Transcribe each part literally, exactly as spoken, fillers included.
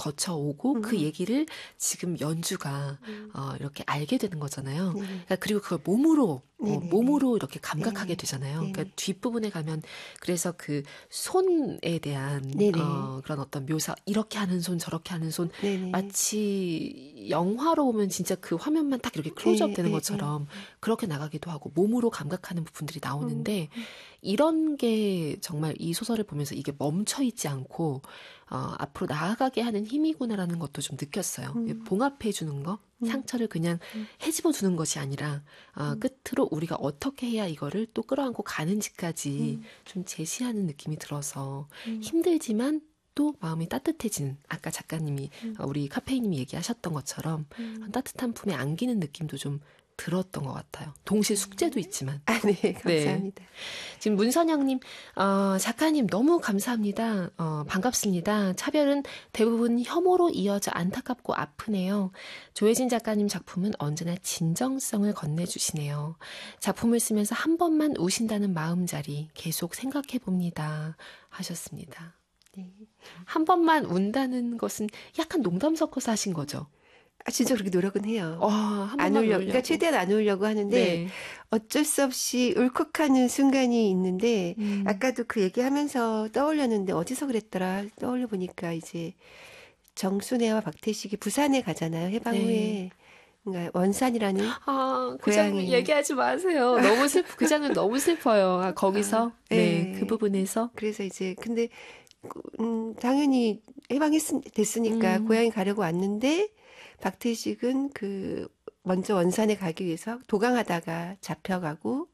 거쳐오고 음. 그 얘기를 지금 연주가 음. 어, 이렇게 알게 되는 거잖아요. 네. 그러니까 그리고 그걸 몸으로 어, 몸으로 이렇게 감각하게 네네. 되잖아요. 네네. 그러니까 뒷부분에 가면 그래서 그 손에 대한 어, 그런 어떤 묘사 이렇게 하는 손 저렇게 하는 손 네네. 마치 영화로 보면 진짜 그 화면만 딱 이렇게 클로즈업 네, 되는 네, 것처럼 네. 그렇게 나가기도 하고 몸으로 감각하는 부분들이 나오는데 음. 이런 게 정말 이 소설을 보면서 이게 멈춰있지 않고 어, 앞으로 나아가게 하는 힘이구나라는 것도 좀 느꼈어요. 음. 봉합해 주는 거, 음. 상처를 그냥 음. 헤집어 두는 것이 아니라 어, 음. 끝으로 우리가 어떻게 해야 이거를 또 끌어안고 가는지까지 음. 좀 제시하는 느낌이 들어서 음. 힘들지만 또 마음이 따뜻해지는 아까 작가님이 음. 어, 우리 카페이님이 얘기하셨던 것처럼 음. 따뜻한 품에 안기는 느낌도 좀 들었던 것 같아요. 동시에 숙제도 있지만. 아, 네, 감사합니다. 네. 지금 문선영님, 어, 작가님 너무 감사합니다. 어, 반갑습니다. 차별은 대부분 혐오로 이어져 안타깝고 아프네요. 조혜진 작가님 작품은 언제나 진정성을 건네주시네요. 작품을 쓰면서 한 번만 우신다는 마음자리 계속 생각해 봅니다. 하셨습니다. 네. 한 번만 운다는 것은 약간 농담 섞어서 하신 거죠? 아, 진짜 그렇게 노력은 해요. 와, 한 안 번만 울려, 울려고. 그러니까 최대한 안 울려고 하는데 네. 어쩔 수 없이 울컥하는 순간이 있는데 음. 아까도 그 얘기하면서 떠올렸는데 어디서 그랬더라 떠올려 보니까 이제 정순애와 박태식이 부산에 가잖아요. 해방 네. 후에. 그러니까 원산이라는 아, 그 고향이 장면 얘기하지 마세요. 너무 슬프, 그 장면 너무 슬퍼요. 아, 거기서? 아, 네, 네. 그 부분에서. 그래서 이제 근데 음, 당연히 해방했으니까 음. 고향에 가려고 왔는데 박태식은 그 먼저 원산에 가기 위해서 도강하다가 잡혀가고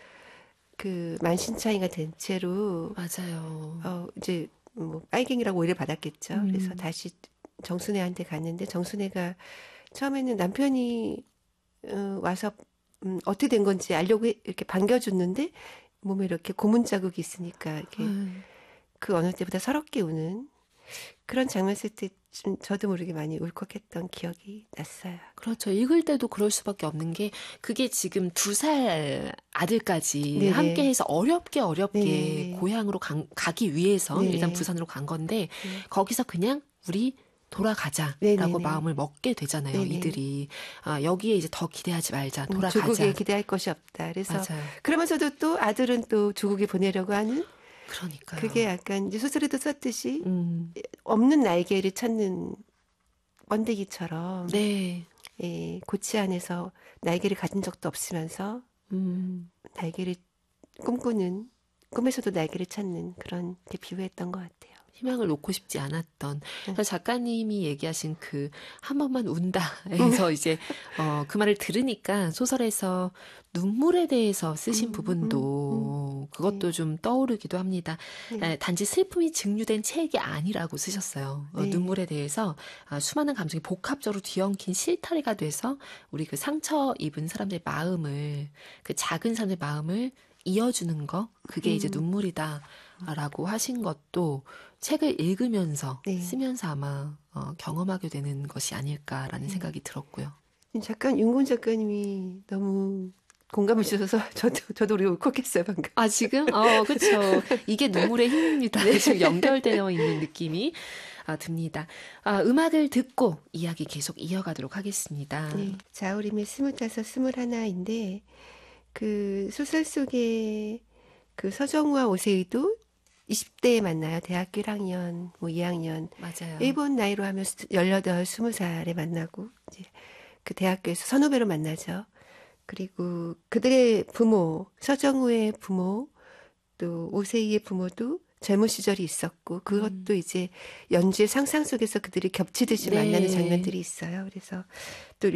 그 만신창이가 된 채로 맞아요. 어 이제 뭐 빨갱이라고 오해를 받았겠죠. 음. 그래서 다시 정순애한테 갔는데 정순애가 처음에는 남편이 어, 와서 음, 어떻게 된 건지 알려고 해, 이렇게 반겨줬는데 몸에 이렇게 고문 자국이 있으니까 이렇게 음. 그 어느 때보다 서럽게 우는 그런 장면 쓸 때 좀 저도 모르게 많이 울컥했던 기억이 났어요. 그렇죠. 읽을 때도 그럴 수밖에 없는 게 그게 지금 두 살 아들까지 네네. 함께해서 어렵게 어렵게 네네. 고향으로 간, 가기 위해서 네네. 일단 부산으로 간 건데 네. 거기서 그냥 우리 돌아가자라고 네네네. 마음을 먹게 되잖아요. 네네. 이들이. 아, 여기에 이제 더 기대하지 말자. 돌아가자. 조국에 기대할 것이 없다. 그래서 맞아요. 그러면서도 또 아들은 또 조국에 보내려고 하는 그러니까요. 그게 약간 이제 소설에도 썼듯이 음. 없는 날개를 찾는 번데기처럼 네. 예, 고치 안에서 날개를 가진 적도 없으면서 음. 날개를 꿈꾸는 꿈에서도 날개를 찾는 그런 게 비유했던 것 같아요. 희망을 놓고 싶지 않았던. 응. 그래서 작가님이 얘기하신 그 한 번만 운다에서 이제 어, 그 말을 들으니까 소설에서 눈물에 대해서 쓰신 음, 부분도 음, 음. 그것도 네. 좀 떠오르기도 합니다. 네. 에, 단지 슬픔이 증류된 책이 아니라고 쓰셨어요. 어, 네. 눈물에 대해서 아, 수많은 감정이 복합적으로 뒤엉킨 실타래가 돼서 우리 그 상처 입은 사람들의 마음을 그 작은 사람들의 마음을 이어주는 거 그게 이제 음. 눈물이다라고 하신 것도 책을 읽으면서 네. 쓰면서 아마 어, 경험하게 되는 것이 아닐까라는 네. 생각이 들었고요. 작가 윤곤 작가님이 너무 공감을 주셔서 저도 저도 우리 울컥했어요 방금. 아 지금? 어 그렇죠. 이게 눈물의 힘입니다. 네. 지금 연결되어 있는 느낌이 아, 듭니다. 아, 음악을 듣고 이야기 계속 이어가도록 하겠습니다. 네. 자우림의 스물다섯, 스물하나인데 그 소설 속에 그 서정우와 오세희도 이십 대에 만나요. 대학교 일 학년, 뭐 이 학년. 맞아요. 일본 나이로 하면 열여덟, 스무 살에 만나고 이제 그 대학교에서 선후배로 만나죠. 그리고 그들의 부모, 서정우의 부모, 또 오세희의 부모도 젊은 시절이 있었고 그것도 음. 이제 연주의 상상 속에서 그들이 겹치듯이 네. 만나는 장면들이 있어요. 그래서 또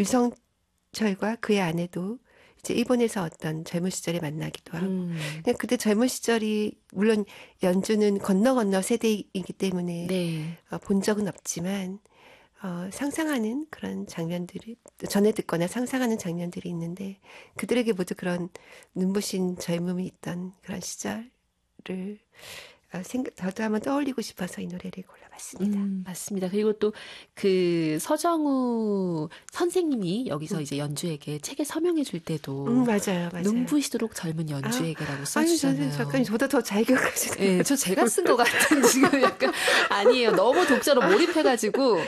유성철과 그의 아내도 이제 일본에서 어떤 젊은 시절에 만나기도 하고 음. 그때 젊은 시절이 물론 연주는 건너 건너 세대이기 때문에 네. 어, 본 적은 없지만 어, 상상하는 그런 장면들이 전에 듣거나 상상하는 장면들이 있는데 그들에게 모두 그런 눈부신 젊음이 있던 그런 시절을 어, 생각, 저도 한번 떠올리고 싶어서 이 노래를 골라봤습니다. 음, 맞습니다. 그리고 또 그 서정우 선생님이 여기서 음. 이제 연주에게 책에 서명해 줄 때도 음, 맞아요, 맞아요. 눈부시도록 젊은 연주에게라고 아, 써주잖아요. 아니, 작가님 저보다 더 잘 기억하시네요. 네, 저 제가 쓴 것 같은 지금 약간 아니에요. 너무 독자로 몰입해가지고